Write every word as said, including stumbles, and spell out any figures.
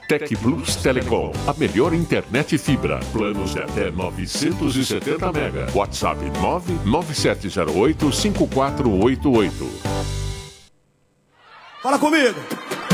Tec Plus Telecom, a melhor internet fibra. Planos de até novecentos e setenta mega. WhatsApp nove nove sete zero oito cinco quatro oito oito. Fala comigo!